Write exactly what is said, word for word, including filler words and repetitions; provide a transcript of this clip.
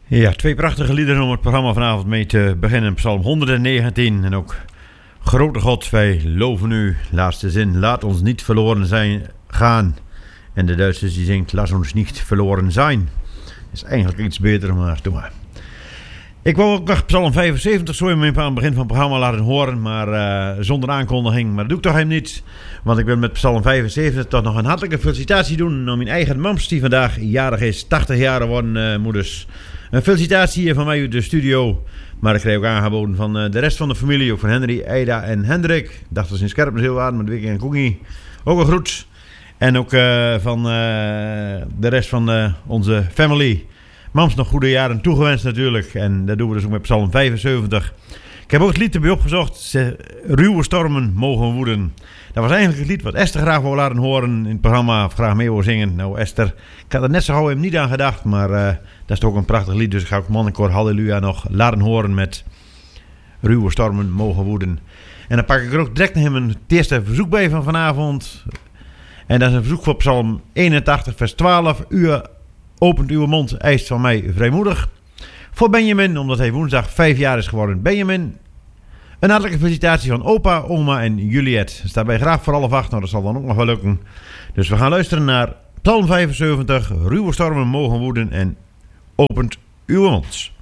Ja, twee prachtige liederen om het programma vanavond mee te beginnen. Psalm honderdnegentien en ook Grote God, wij loven u. Laatste zin, laat ons niet verloren zijn gaan. En de Duitsers die zingt, laat ons niet verloren zijn. Is eigenlijk iets beter, maar doe maar. Ik wou ook nog Psalm vijfenzeventig zo even aan het begin van het programma laten horen, maar uh, zonder aankondiging. Maar dat doe ik toch helemaal niet, want ik wil met Psalm vijfenzeventig toch nog een hartelijke felicitatie doen aan mijn eigen mams die vandaag jarig is, tachtig jaar geworden, uh, moeders. Een felicitatie hier van mij uit de studio, maar ik kreeg ook aangeboden van uh, de rest van de familie, ook van Henry, Eida en Hendrik. Ik dacht dat ze in Scherpenzeel waren, met Wiki en Koekie. Ook een groet. En ook uh, van uh, de rest van uh, onze family. Mams nog goede jaren toegewenst natuurlijk. En dat doen we dus ook met Psalm vijfenzeventig. Ik heb ook het lied erbij opgezocht. Ruwe stormen mogen woeden. Dat was eigenlijk het lied wat Esther graag wou laten horen in het programma. Of graag mee wou zingen. Nou Esther, ik had er net zo gauw hem niet aan gedacht. Maar uh, dat is toch ook een prachtig lied. Dus ik ga ook Mannenkoor Halleluja nog laten horen met Ruwe stormen mogen woeden. En dan pak ik er ook direct hem een eerste verzoek bij van vanavond. En dat is een verzoek voor Psalm eenentachtig vers twaalf. U opent uw mond, eist van mij vrijmoedig. Voor Benjamin, omdat hij woensdag vijf jaar is geworden. Benjamin, een hartelijke felicitatie van opa, oma en Juliet. Staat bij graag voor half acht, nou dat zal dan ook nog wel lukken. Dus we gaan luisteren naar Psalm vijfenzeventig. Ruwe stormen mogen woeden en opent uw mond.